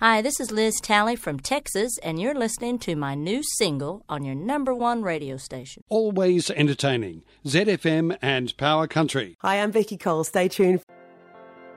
Hi, this is Liz Talley from Texas, and you're listening to my new single on your #1 radio station. Always entertaining. ZFM and Power Country. Hi, I'm Becky Cole. Stay tuned.